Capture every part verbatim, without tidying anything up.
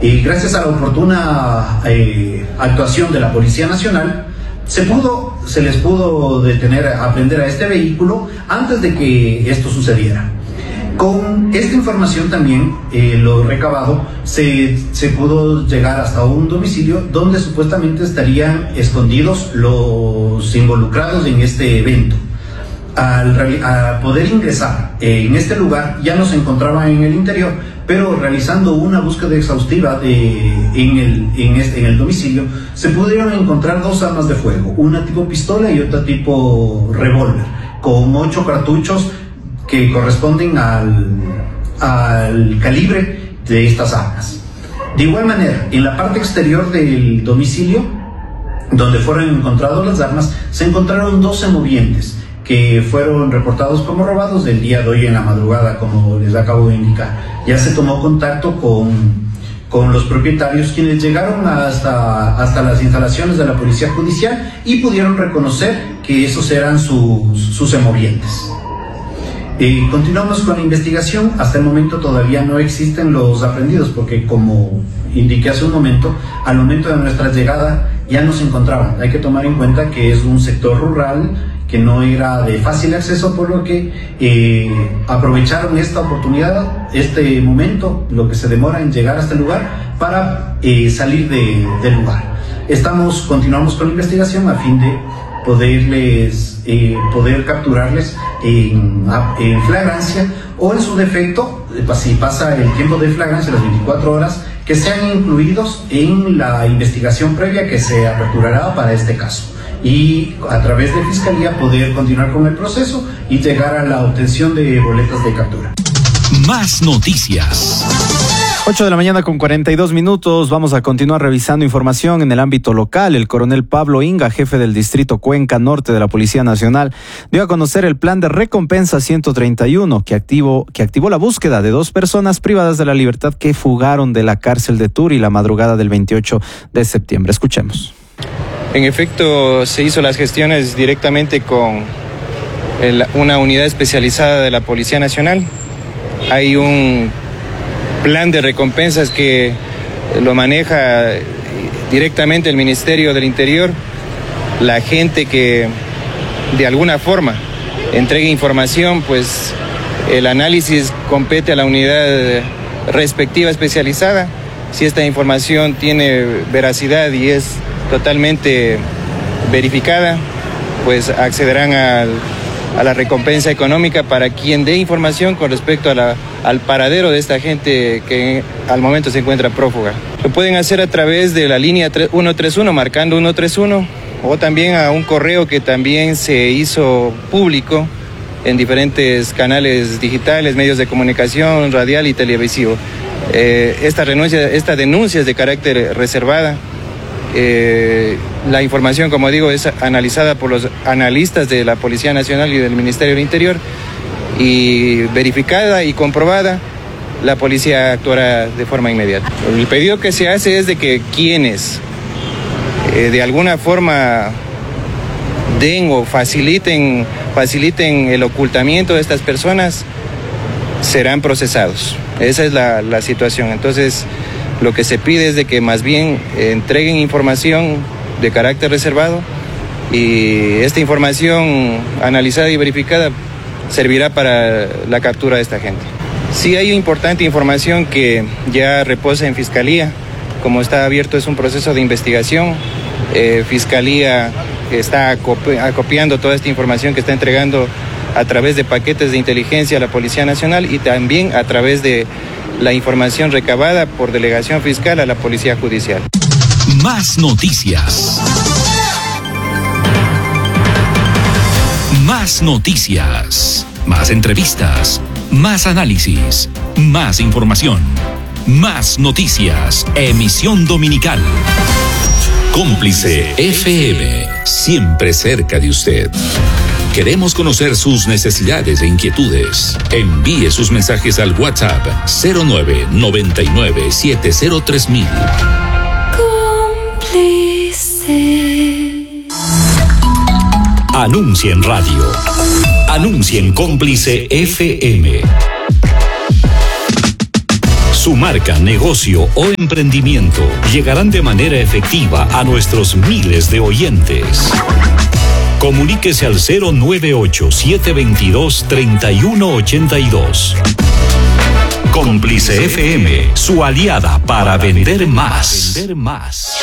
Y gracias a la oportuna eh, actuación de la Policía Nacional, se pudo, se les pudo detener, aprender a este vehículo antes de que esto sucediera. Con esta información también, eh, lo recabado, se, se pudo llegar hasta un domicilio donde supuestamente estarían escondidos los involucrados en este evento. Al, al poder ingresar en este lugar, ya no se encontraban en el interior, pero realizando una búsqueda exhaustiva de, en, el, en, este, en el domicilio, se pudieron encontrar dos armas de fuego, una tipo pistola y otra tipo revólver, con ocho cartuchos que corresponden al, al calibre de estas armas. De igual manera, en la parte exterior del domicilio, donde fueron encontradas las armas, se encontraron doce movientes que fueron reportados como robados del día de hoy en la madrugada, como les acabo de indicar. Ya se tomó contacto con, con los propietarios, quienes llegaron hasta, hasta las instalaciones de la Policía Judicial y pudieron reconocer que esos eran sus, sus semovientes. Eh, continuamos con la investigación. Hasta el momento todavía no existen los aprendidos, porque como indiqué hace un momento, al momento de nuestra llegada ya no se encontraban. Hay que tomar en cuenta que es un sector rural que no era de fácil acceso, por lo que eh, aprovecharon esta oportunidad, este momento, lo que se demora en llegar a este lugar, para eh, salir de, del lugar. Estamos, continuamos con la investigación a fin de poderles, eh, poder capturarles en, en flagrancia, o en su defecto, si pasa el tiempo de flagrancia, las veinticuatro horas, que sean incluidos en la investigación previa que se aperturará para este caso, y a través de Fiscalía poder continuar con el proceso y llegar a la obtención de boletas de captura. Más noticias. ocho de la mañana con cuarenta y dos minutos. Vamos a continuar revisando información en el ámbito local. El coronel Pablo Inga, jefe del distrito Cuenca Norte de la Policía Nacional, dio a conocer el plan de recompensa ciento treinta y uno que activó, que activó la búsqueda de dos personas privadas de la libertad que fugaron de la cárcel de Turi la madrugada del veintiocho de septiembre. Escuchemos. En efecto, se hizo las gestiones directamente con el, una unidad especializada de la Policía Nacional. Hay un plan de recompensas que lo maneja directamente el Ministerio del Interior. La gente que de alguna forma entregue información, pues el análisis compete a la unidad respectiva especializada. Si esta información tiene veracidad y es totalmente verificada, pues accederán al, a la recompensa económica para quien dé información con respecto a la, al paradero de esta gente que al momento se encuentra prófuga. Lo pueden hacer a través de la línea ciento treinta y uno, marcando ciento treinta y uno, o también a un correo que también se hizo público en diferentes canales digitales, medios de comunicación, radial y televisivo. Eh, esta renuncia, esta denuncia es de carácter reservada. Eh, la información, como digo, es analizada por los analistas de la Policía Nacional y del Ministerio del Interior, y verificada y comprobada, la policía actuará de forma inmediata. El pedido que se hace es de que quienes eh, de alguna forma den o faciliten, faciliten el ocultamiento de estas personas serán procesados. Esa es la, la situación. Entonces, lo que se pide es de que más bien eh, entreguen información de carácter reservado, y esta información analizada y verificada servirá para la captura de esta gente. Sí hay importante información que ya reposa en Fiscalía. Como está abierto, es un proceso de investigación. Eh, Fiscalía está acopi- acopiando toda esta información que está entregando a través de paquetes de inteligencia a la Policía Nacional, y también a través de la información recabada por delegación fiscal a la Policía Judicial. Más noticias. Más noticias. Más entrevistas. Más análisis. Más información. Más noticias. Emisión dominical. Cómplice F M. Siempre cerca de usted. Queremos conocer sus necesidades e inquietudes. Envíe sus mensajes al WhatsApp cero nueve noventa y nueve siete cero tres mil. Cómplice. Anuncia en radio. Anuncia en Cómplice F M. Su marca, negocio o emprendimiento llegarán de manera efectiva a nuestros miles de oyentes. Comuníquese al cero nueve ocho, siete dos dos, tres uno ocho dos. Cómplice F M, su aliada para vender más. Vender más.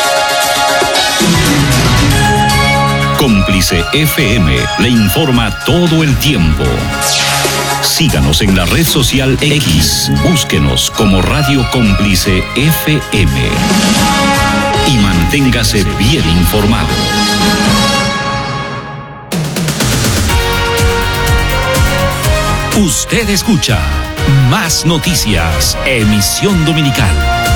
Cómplice F M le informa todo el tiempo. Síganos en la red social X, búsquenos como Radio Cómplice F M y manténgase bien informado. Usted escucha Más Noticias, emisión dominical.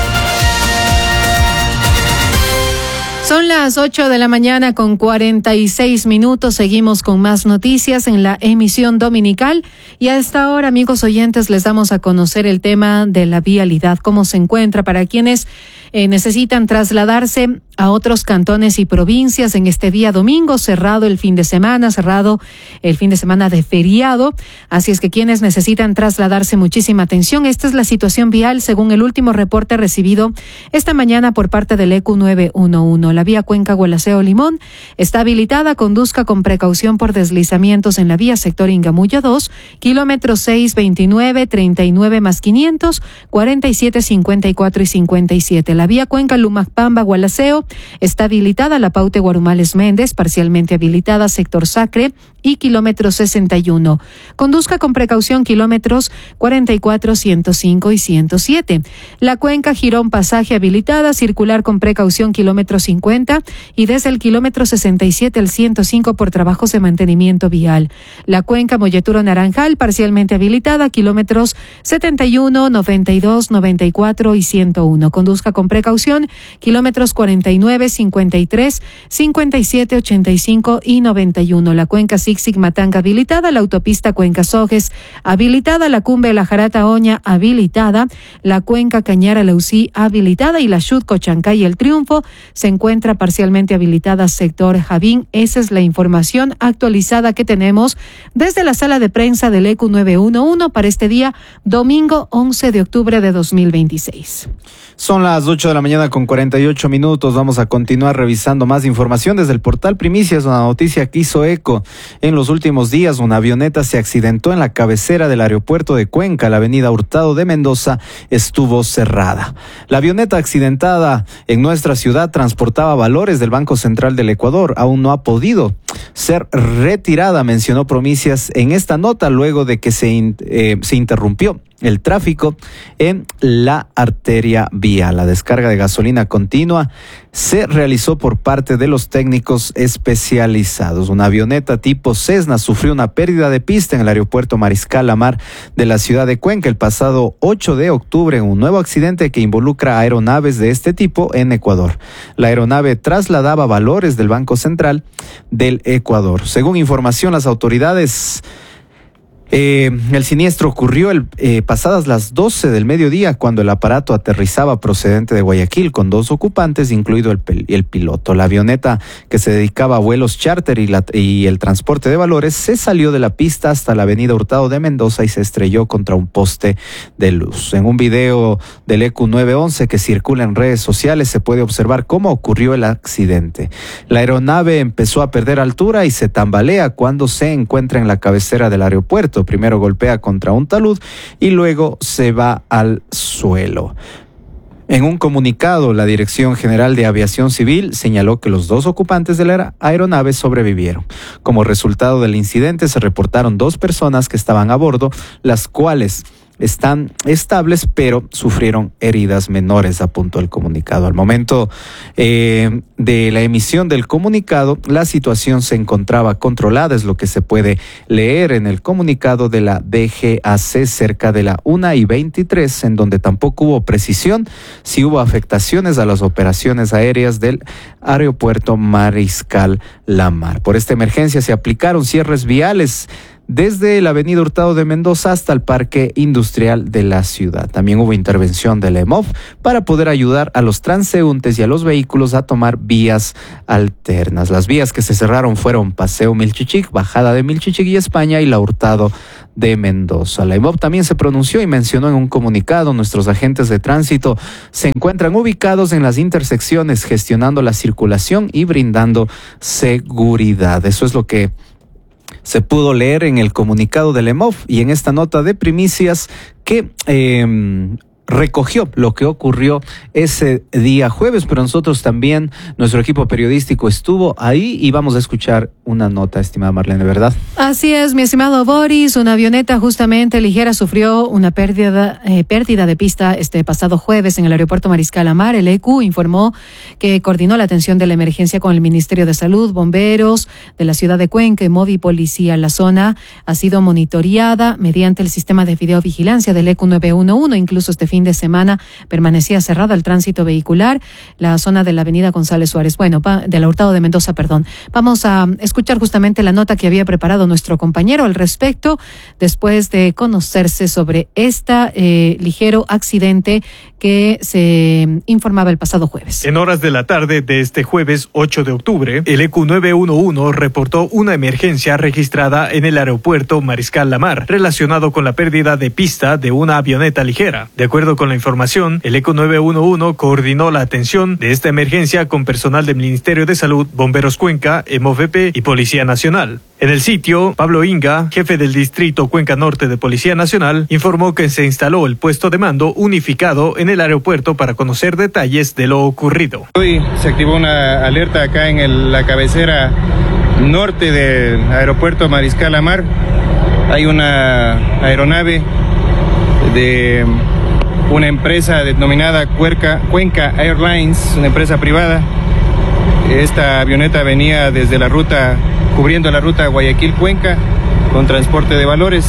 Son las ocho de la mañana con cuarenta y seis minutos. Seguimos con más noticias en la emisión dominical. Y a esta hora, amigos oyentes, les damos a conocer el tema de la vialidad, cómo se encuentra para quienes eh, necesitan trasladarse a otros cantones y provincias en este día domingo, cerrado el fin de semana, cerrado el fin de semana de feriado. Así es que quienes necesitan trasladarse, muchísima atención. Esta es la situación vial según el último reporte recibido esta mañana por parte del E Q nueve uno uno. La vía Cuenca-Gualaceo-Limón está habilitada. Conduzca con precaución por deslizamientos en la vía sector Ingamulla dos, kilómetros seis, veintinueve, treinta y nueve más quinientos, cuarenta y siete, cincuenta y cuatro y cincuenta y siete. La vía Cuenca-Lumacpamba-Gualaceo está habilitada. La Paute Guarumales Méndez, parcialmente habilitada, sector Sacre y kilómetro sesenta y uno. Conduzca con precaución kilómetros cuarenta y cuatro, ciento cinco y ciento siete. La Cuenca Girón Pasaje habilitada, circular con precaución kilómetro cincuenta y desde el kilómetro sesenta y siete al ciento cinco por trabajos de mantenimiento vial. La Cuenca Molleturo Naranjal parcialmente habilitada, kilómetros setenta y uno, noventa y dos, noventa y cuatro y ciento uno. Conduzca con precaución kilómetros cuarenta y nueve, cincuenta y tres, cincuenta y siete, ochenta y cinco y noventa y uno. La Cuenca Matanga habilitada, la autopista Cuenca Sojes habilitada, la Cumbe La Jarata Oña habilitada, la Cuenca Cañara Lausí habilitada y la Xutco Chancay El Triunfo se encuentra parcialmente habilitada, sector Javín. Esa es la información actualizada que tenemos desde la sala de prensa del E Q nueve uno uno para este día domingo once de octubre de dos mil veintiséis. Son las ocho de la mañana con cuarenta y ocho minutos. Vamos a continuar revisando más información desde el portal Primicias. Una noticia que hizo eco en los últimos días. Una avioneta se accidentó en la cabecera del aeropuerto de Cuenca. La avenida Hurtado de Mendoza estuvo cerrada. La avioneta accidentada en nuestra ciudad transportaba valores del Banco Central del Ecuador. Aún no ha podido ser retirada, mencionó Primicias en esta nota, luego de que se, in, eh, se interrumpió el tráfico en la arteria vial. La descarga de gasolina continua se realizó por parte de los técnicos especializados. Una avioneta tipo Cessna sufrió una pérdida de pista en el aeropuerto Mariscal Lamar de la ciudad de Cuenca el pasado ocho de octubre en un nuevo accidente que involucra aeronaves de este tipo en Ecuador. La aeronave trasladaba valores del Banco Central del Ecuador. Según información, las autoridades Eh, el siniestro ocurrió el, eh, pasadas las doce del mediodía cuando el aparato aterrizaba procedente de Guayaquil con dos ocupantes, incluido el, el piloto. La avioneta, que se dedicaba a vuelos charter y, la, y el transporte de valores, se salió de la pista hasta la avenida Hurtado de Mendoza y se estrelló contra un poste de luz. En un video del E Q nueve once que circula en redes sociales se puede observar cómo ocurrió el accidente. La aeronave empezó a perder altura y se tambalea cuando se encuentra en la cabecera del aeropuerto. Primero golpea contra un talud y luego se va al suelo. En un comunicado, la Dirección General de Aviación Civil señaló que los dos ocupantes de la aeronave sobrevivieron. Como resultado del incidente, se reportaron dos personas que estaban a bordo, las cuales están estables, pero sufrieron heridas menores, apuntó el comunicado. Al momento eh, de la emisión del comunicado, la situación se encontraba controlada, es lo que se puede leer en el comunicado de la D G A C cerca de la una y veintitrés, en donde tampoco hubo precisión si hubo afectaciones a las operaciones aéreas del aeropuerto Mariscal Lamar. Por esta emergencia se aplicaron cierres viales desde la avenida Hurtado de Mendoza hasta el Parque Industrial de la ciudad. También hubo intervención del E M O F para poder ayudar a los transeúntes y a los vehículos a tomar vías alternas. Las vías que se cerraron fueron Paseo Milchichic, Bajada de Milchichic y España y la Hurtado de Mendoza. La E M O F también se pronunció y mencionó en un comunicado: nuestros agentes de tránsito se encuentran ubicados en las intersecciones gestionando la circulación y brindando seguridad. Eso es lo que se pudo leer en el comunicado del E M O F y en esta nota de primicias que eh, recogió lo que ocurrió ese día jueves, pero nosotros también, nuestro equipo periodístico estuvo ahí y vamos a escuchar una nota, estimada Marlene, ¿verdad? Así es, mi estimado Boris. Una avioneta justamente ligera sufrió una pérdida, eh, pérdida de pista este pasado jueves en el aeropuerto Mariscal Amar. El E Q informó que coordinó la atención de la emergencia con el Ministerio de Salud, bomberos de la ciudad de Cuenca y Movi Policía. La zona ha sido monitoreada mediante el sistema de videovigilancia del E Q nueve uno uno. Incluso este fin de semana permanecía cerrada al tránsito vehicular la zona de la avenida González Suárez, bueno, de la Hurtado de Mendoza, perdón. Vamos a escuchar justamente la nota que había preparado nuestro compañero al respecto, después de conocerse sobre este eh, ligero accidente que se informaba el pasado jueves. En horas de la tarde de este jueves ocho de octubre, el E Q nueve uno uno reportó una emergencia registrada en el aeropuerto Mariscal Lamar, relacionado con la pérdida de pista de una avioneta ligera. De acuerdo con la información, el E Q nueve uno uno coordinó la atención de esta emergencia con personal del Ministerio de Salud, Bomberos Cuenca, E M O V P y Policía Nacional. En el sitio, Pablo Inga, jefe del Distrito Cuenca Norte de Policía Nacional, informó que se instaló el puesto de mando unificado en el aeropuerto para conocer detalles de lo ocurrido. Hoy se activó una alerta acá en el, la cabecera norte del aeropuerto Mariscal Amar. Hay una aeronave de una empresa denominada Cuenca, Cuenca Airlines, una empresa privada. Esta avioneta venía desde la ruta, cubriendo la ruta Guayaquil-Cuenca, con transporte de valores.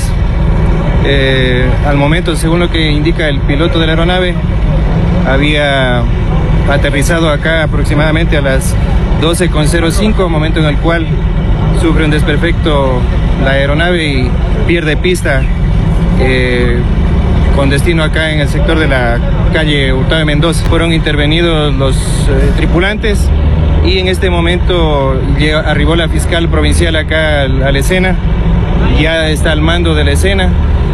Eh, al momento, según lo que indica el piloto de la aeronave, había aterrizado acá aproximadamente a las doce con cero cinco, momento en el cual sufre un desperfecto la aeronave y pierde pista, eh, con destino acá en el sector de la calle Hurtado de Mendoza. Fueron intervenidos los eh, tripulantes y en este momento llegó, arribó la fiscal provincial acá a la escena, ya está al mando de la escena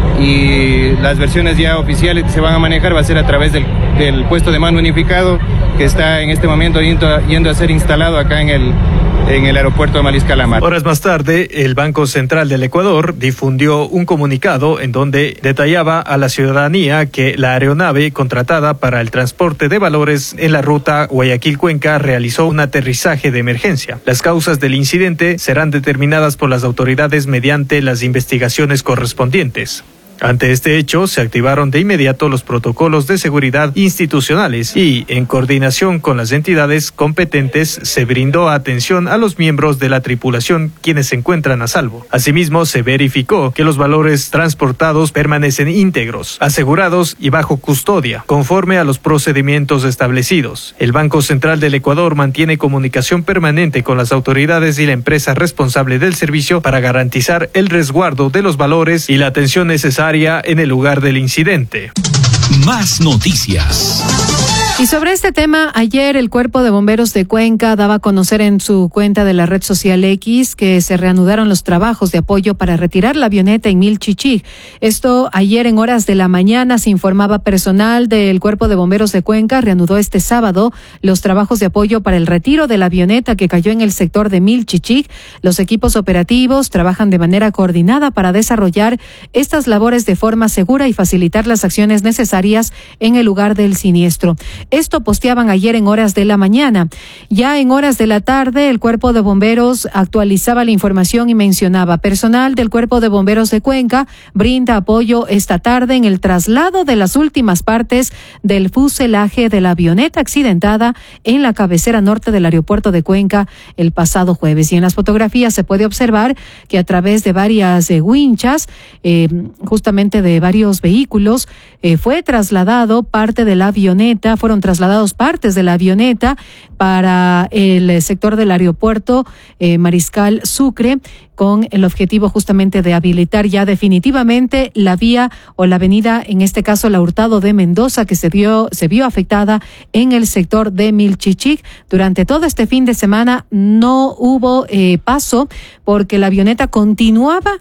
y las versiones ya oficiales que se van a manejar va a ser a través del, del puesto de mando unificado que está en este momento yendo, yendo a ser instalado acá en el en el aeropuerto de Mariscal Amar. Horas más tarde, el Banco Central del Ecuador difundió un comunicado en donde detallaba a la ciudadanía que la aeronave contratada para el transporte de valores en la ruta Guayaquil-Cuenca realizó un aterrizaje de emergencia. Las causas del incidente serán determinadas por las autoridades mediante las investigaciones correspondientes. Ante este hecho, se activaron de inmediato los protocolos de seguridad institucionales y, en coordinación con las entidades competentes, se brindó atención a los miembros de la tripulación quienes se encuentran a salvo. Asimismo, se verificó que los valores transportados permanecen íntegros, asegurados y bajo custodia, conforme a los procedimientos establecidos. El Banco Central del Ecuador mantiene comunicación permanente con las autoridades y la empresa responsable del servicio para garantizar el resguardo de los valores y la atención necesaria en el lugar del incidente. Más noticias. Y sobre este tema, ayer el Cuerpo de Bomberos de Cuenca daba a conocer en su cuenta de la red social X que se reanudaron los trabajos de apoyo para retirar la avioneta en Milchichic. Esto ayer en horas de la mañana se informaba personal del Cuerpo de Bomberos de Cuenca. Reanudó este sábado los trabajos de apoyo para el retiro de la avioneta que cayó en el sector de Milchichic. Los equipos operativos trabajan de manera coordinada para desarrollar estas labores de forma segura y facilitar las acciones necesarias en el lugar del siniestro. Esto posteaban ayer en horas de la mañana. Ya en horas de la tarde, el Cuerpo de Bomberos actualizaba la información y mencionaba: personal del Cuerpo de Bomberos de Cuenca brinda apoyo esta tarde en el traslado de las últimas partes del fuselaje de la avioneta accidentada en la cabecera norte del aeropuerto de Cuenca el pasado jueves. Y en las fotografías se puede observar que a través de varias eh, winchas, eh, justamente de varios vehículos, eh, fue trasladado parte de la avioneta, fueron fueron trasladados partes de la avioneta para el sector del aeropuerto eh, Mariscal Sucre, con el objetivo justamente de habilitar ya definitivamente la vía o la avenida, en este caso la Hurtado de Mendoza, que se dio, se vio afectada en el sector de Milchichik. Durante todo este fin de semana no hubo eh, paso porque la avioneta continuaba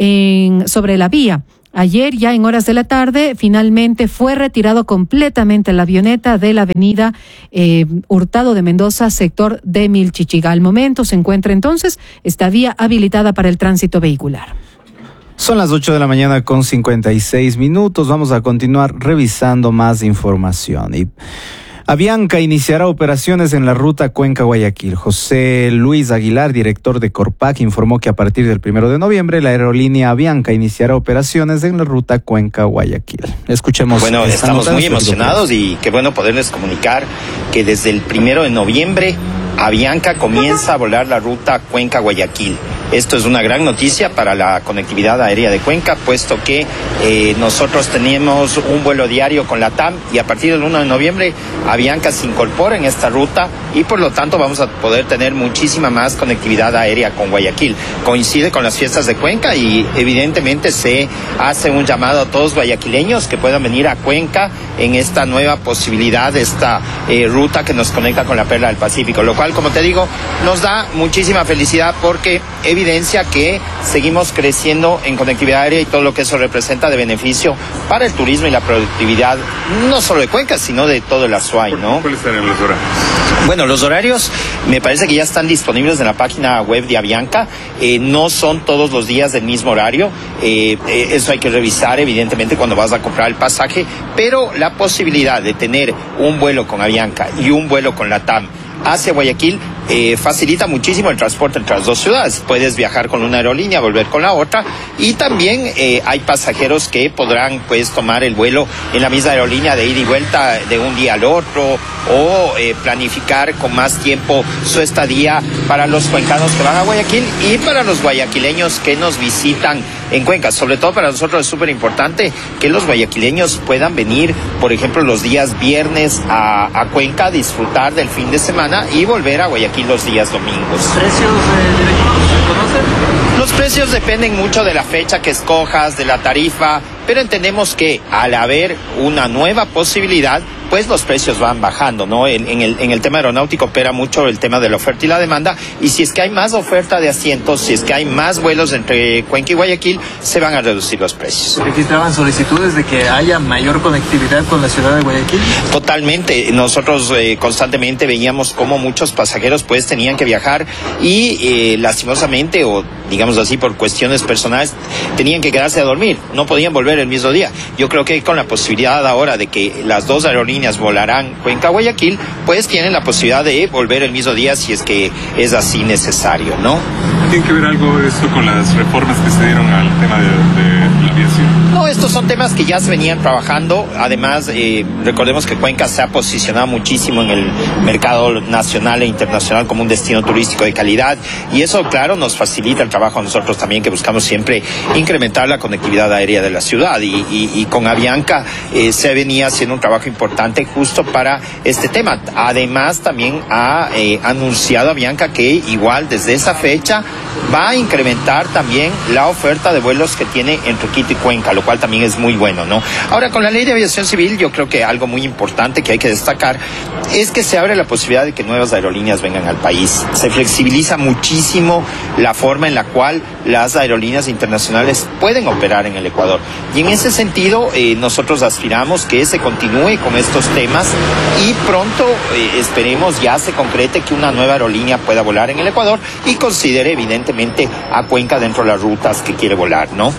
en, sobre la vía. Ayer, ya en horas de la tarde, finalmente fue retirado completamente la avioneta de la avenida eh, Hurtado de Mendoza, sector de Milchichiga. Al momento se encuentra entonces esta vía habilitada para el tránsito vehicular. Son las ocho de la mañana con cincuenta y seis minutos. Vamos a continuar revisando más información. Y Avianca iniciará operaciones en la ruta Cuenca-Guayaquil. José Luis Aguilar, director de Corpac, informó que a partir del primero de noviembre la aerolínea Avianca iniciará operaciones en la ruta Cuenca-Guayaquil. Escuchemos. Bueno, estamos muy emocionados y qué bueno poderles comunicar que desde el primero de noviembre Avianca comienza a volar la ruta Cuenca-Guayaquil. Esto es una gran noticia para la conectividad aérea de Cuenca, puesto que eh, nosotros tenemos un vuelo diario con la T A M y a partir del primero de noviembre Avianca se incorpora en esta ruta y por lo tanto vamos a poder tener muchísima más conectividad aérea con Guayaquil. Coincide con las fiestas de Cuenca y evidentemente se hace un llamado a todos guayaquileños que puedan venir a Cuenca en esta nueva posibilidad, esta eh, ruta que nos conecta con la Perla del Pacífico, lo cual, como te digo, nos da muchísima felicidad porque evidencia que seguimos creciendo en conectividad aérea y todo lo que eso representa de beneficio para el turismo y la productividad, no solo de Cuenca, sino de todo el Azuay, ¿no? ¿Cuáles serán los horarios? Bueno, los horarios me parece que ya están disponibles en la página web de Avianca. Eh, no son todos los días del mismo horario. Eh, eh, eso hay que revisar, evidentemente, cuando vas a comprar el pasaje. Pero la posibilidad de tener un vuelo con Avianca y un vuelo con la T A M hacia Guayaquil eh, facilita muchísimo el transporte entre las dos ciudades. Puedes viajar con una aerolínea, volver con la otra, y también eh, hay pasajeros que podrán pues tomar el vuelo en la misma aerolínea de ida y vuelta de un día al otro, o eh, planificar con más tiempo su estadía para los cuencanos que van a Guayaquil y para los guayaquileños que nos visitan en Cuenca. Sobre todo para nosotros es súper importante que los guayaquileños puedan venir, por ejemplo, los días viernes a, a Cuenca, disfrutar del fin de semana y volver a Guayaquil los días domingos. ¿Precios eh, de conocen? Los precios dependen mucho de la fecha que escojas, de la tarifa, pero entendemos que al haber una nueva posibilidad, pues los precios van bajando, ¿no? En, en, el, en el tema aeronáutico opera mucho el tema de la oferta y la demanda, y si es que hay más oferta de asientos, si es que hay más vuelos entre Cuenca y Guayaquil, se van a reducir los precios. ¿Registraban solicitudes de que haya mayor conectividad con la ciudad de Guayaquil? Totalmente. Nosotros eh, constantemente veíamos cómo muchos pasajeros pues tenían que viajar y eh, lastimosamente, o digamos así, por cuestiones personales, tenían que quedarse a dormir, no podían volver el mismo día. Yo creo que con la posibilidad ahora de que las dos aerolíneas volarán Cuenca-Guayaquil, pues tienen la posibilidad de volver el mismo día si es que es así necesario, ¿no? ¿Tiene que ver algo esto con las reformas que se dieron al tema de, de la aviación? No, estos son temas que ya se venían trabajando. Además, eh, recordemos que Cuenca se ha posicionado muchísimo en el mercado nacional e internacional como un destino turístico de calidad, y eso, claro, nos facilita el trabajo a nosotros también, que buscamos siempre incrementar la conectividad aérea de la ciudad, y, y, y con Avianca eh, se venía haciendo un trabajo importante justo para este tema. Además, también ha eh, anunciado Avianca que igual desde esa fecha va a incrementar también la oferta de vuelos que tiene entre Quito y Cuenca, lo cual también es muy bueno, ¿no? Ahora, con la ley de aviación civil, yo creo que algo muy importante que hay que destacar es que se abre la posibilidad de que nuevas aerolíneas vengan al país. Se flexibiliza muchísimo la forma en la cual las aerolíneas internacionales pueden operar en el Ecuador. Y en ese sentido, eh, nosotros aspiramos que se continúe con estos temas y pronto eh, esperemos ya se concrete que una nueva aerolínea pueda volar en el Ecuador y considere evidentemente a Cuenca dentro de las rutas que quiere volar, ¿no?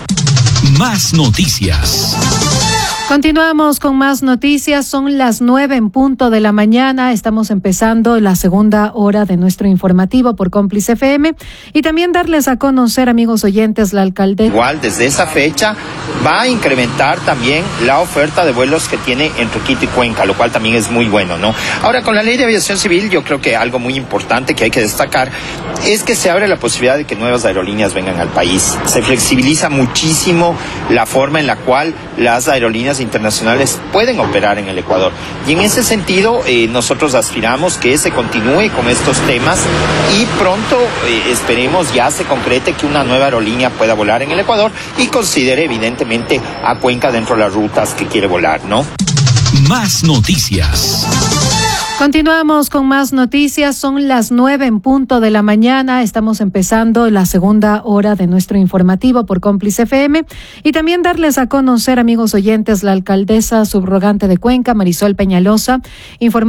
Más noticias. Continuamos con más noticias. Son las nueve en punto de la mañana. Estamos empezando la segunda hora de nuestro informativo por Cómplice F M, y también darles a conocer, amigos oyentes, la alcaldesa. Igual desde esa fecha va a incrementar también la oferta de vuelos que tiene entre Quito y Cuenca, lo cual también es muy bueno, ¿no? Ahora, con la ley de aviación civil, yo creo que algo muy importante que hay que destacar es que se abre la posibilidad de que nuevas aerolíneas vengan al país. Se flexibiliza muchísimo la forma en la cual las aerolíneas aerolíneas internacionales pueden operar en el Ecuador. Y en ese sentido, eh, nosotros aspiramos que se continúe con estos temas y pronto eh, esperemos ya se concrete que una nueva aerolínea pueda volar en el Ecuador y considere evidentemente a Cuenca dentro de las rutas que quiere volar, ¿no? Más noticias. Continuamos con más noticias. Son las nueve en punto de la mañana. Estamos empezando la segunda hora de nuestro informativo por Cómplice F M. Y también darles a conocer, amigos oyentes, la alcaldesa subrogante de Cuenca, Marisol Peñalosa, informó